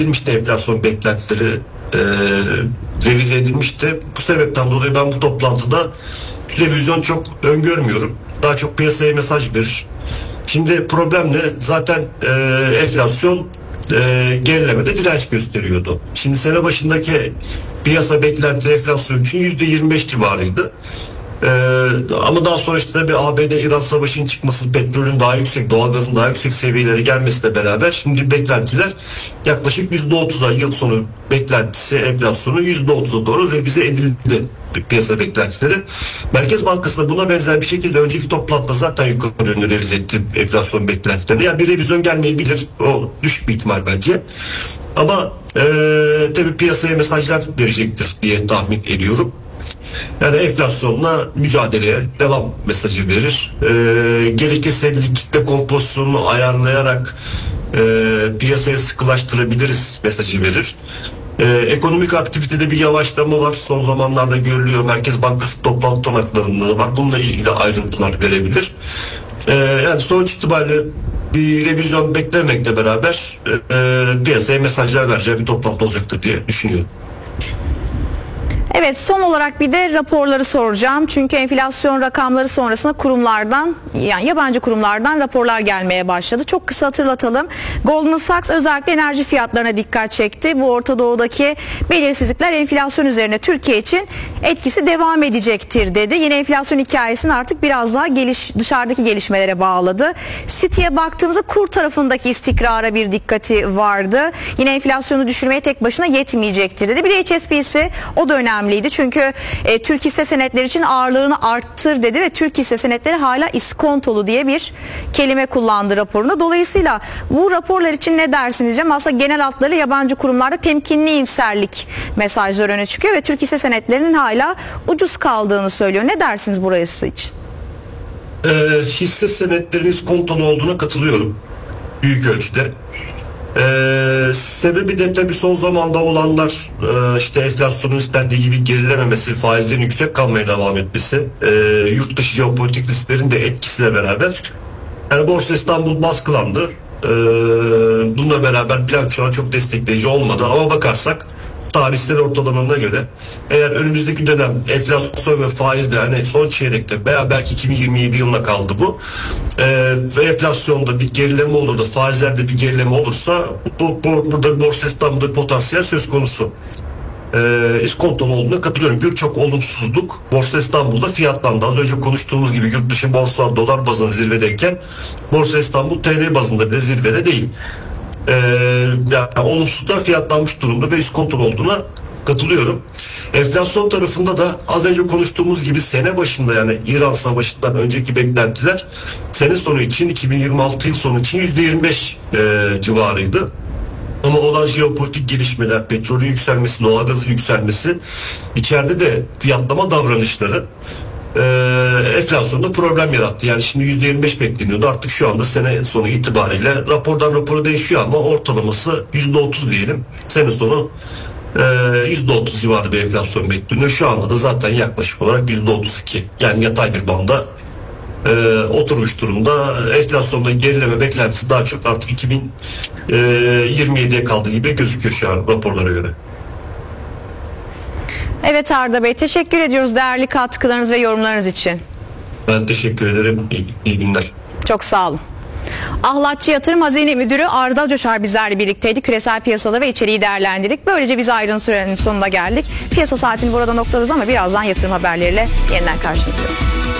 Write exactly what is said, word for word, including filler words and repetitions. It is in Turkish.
edilmişti enflasyon beklentileri, e, revize edilmişti. Bu sebepten dolayı ben bu toplantıda revizyon çok öngörmüyorum. Daha çok piyasaya mesaj verir. Şimdi problem ne? Zaten e, enflasyon e, gerilemede direnç gösteriyordu. Şimdi sene başındaki piyasa beklenti enflasyon için yüzde yirmi beş civarıydı. Ee, ama daha sonra işte bir A B D-İran savaşının çıkması, petrolün daha yüksek, doğalgazın daha yüksek seviyelere gelmesiyle beraber şimdi beklentiler yaklaşık yüzde otuza, yıl sonu beklentisi enflasyonu yüzde otuza doğru revize edildi piyasa beklentileri. Merkez Bankası da buna benzer bir şekilde önceki toplantıda zaten yukarı yönlü revize etti enflasyon beklentilerini. Yani bir revizyon gelmeyebilir. O düşük bir ihtimal bence. Ama ee, tabii piyasaya mesajlar verecektir diye tahmin ediyorum. Yani enflasyonla mücadeleye devam mesajı verir. Ee, gerekirse kitle kompozisyonunu ayarlayarak e, piyasaya sıkılaştırabiliriz mesajı verir. Ee, ekonomik aktivitede bir yavaşlama var. Son zamanlarda görülüyor. Merkez Bankası toplantı tutanaklarında var. Bununla ilgili ayrıntılar verebilir. Ee, yani sonuç itibariyle bir revizyon beklemekle beraber e, e, piyasaya mesajlar vereceği bir toplantı olacaktır diye düşünüyorum. Evet, son olarak bir de raporları soracağım. Çünkü enflasyon rakamları sonrasında kurumlardan, yani yabancı kurumlardan raporlar gelmeye başladı. Çok kısa hatırlatalım. Goldman Sachs özellikle enerji fiyatlarına dikkat çekti. Bu Orta Doğu'daki belirsizlikler enflasyon üzerine Türkiye için etkisi devam edecektir dedi. Yine enflasyon hikayesini artık biraz daha geliş, dışarıdaki gelişmelere bağladı. City'ye baktığımızda kur tarafındaki istikrara bir dikkati vardı. Yine enflasyonu düşürmeye tek başına yetmeyecektir dedi. Bir de H S B C, o da önemli. Çünkü e, Türk hisse senetleri için ağırlığını arttır dedi ve Türk hisse senetleri hala iskontolu diye bir kelime kullandı raporunda. Dolayısıyla bu raporlar için ne dersiniz diyeceğim. Aslında genel hatlarıyla yabancı kurumlarda temkinli iyimserlik mesajları öne çıkıyor ve Türk hisse senetlerinin hala ucuz kaldığını söylüyor. Ne dersiniz burası için? E, hisse senetlerinin iskontolu olduğuna katılıyorum. Büyük ölçüde. Ee, sebebi de tabii son zamanda olanlar, e, işte enflasyonun istendiği gibi gerilememesi, faizlerin yüksek kalmaya devam etmesi, e, yurt dışı jeopolitik risklerin de etkisiyle beraber yani Borsa İstanbul baskılandı. E, bununla beraber bilançolar çok destekleyici olmadı ama bakarsak tarihsel ortalamalarına göre eğer önümüzdeki dönem enflasyon ve faizle hani son çeyrekte veya belki iki bin yirmi yedi yılına kaldı bu ee, ve enflasyonda bir gerileme olur da faizlerde bir gerileme olursa bu, bu burada Borsa İstanbul'da bir potansiyel söz konusu. Ee, iskontolu olduğuna katılıyorum. Birçok olumsuzluk Borsa İstanbul'da fiyatlandı. Az önce konuştuğumuz gibi yurt dışı borsalar dolar bazında zirvedeyken Borsa İstanbul T L bazında bile zirvede değil. Ee, yani olumsuzluklar fiyatlanmış durumda ve iskontolu olduğuna katılıyorum. Enflasyon tarafında da az önce konuştuğumuz gibi sene başında yani İran Savaşı'ndan önceki beklentiler sene sonu için iki bin yirmi altı yıl sonu için yüzde yirmi beş e, civarıydı. Ama olan jeopolitik gelişmeler, petrolün yükselmesi, doğalgazın yükselmesi, içeride de fiyatlama davranışları e, enflasyonda problem yarattı. Yani şimdi yüzde yirmi beş bekleniyordu. Artık şu anda sene sonu itibariyle rapordan rapora değişiyor ama ortalaması yüzde otuz diyelim. Sene sonu e, yüzde otuz civarı bir enflasyon bekleniyor. Şu anda da zaten yaklaşık olarak yüzde otuz iki. Yani yatay bir banda e, oturmuş durumda. Enflasyonda gerileme beklentisi daha çok artık iki bin yirmi yediye kaldığı gibi gözüküyor şu an raporlara göre. Evet Arda Bey, teşekkür ediyoruz değerli katkılarınız ve yorumlarınız için. Ben teşekkür ederim. İyi, iyi günler. Çok sağ olun. Ahlatçı Yatırım Hazine Müdürü Arda Coşar bizlerle birlikteydi. Küresel piyasaları ve içeriği değerlendirdik. Böylece biz ayrıntı sürenin sonuna geldik. Piyasa saatini burada noktalıyoruz ama birazdan yatırım haberleriyle yeniden karşınızdayız.